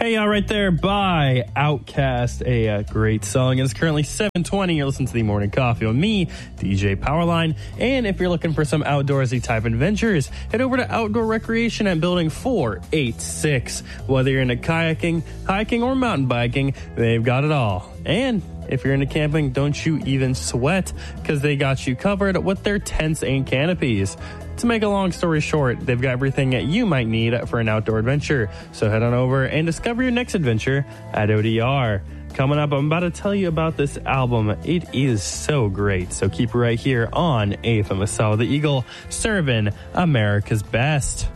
Hey, right there by Outcast, a great song. It's currently 7:20. You're listening to the Morning Coffee with me, DJ Powerline. And if you're looking for some outdoorsy type adventures, head over to Outdoor Recreation at Building 486. Whether you're into kayaking, hiking, or mountain biking, they've got it all. And if you're into camping, don't you even sweat, because they got you covered with their tents and canopies. To make a long story short, they've got everything that you might need for an outdoor adventure. So head on over and discover your next adventure at ODR. Coming up, I'm about to tell you about this album. It is so great. So keep it right here on AFM Assault the Eagle, serving America's best.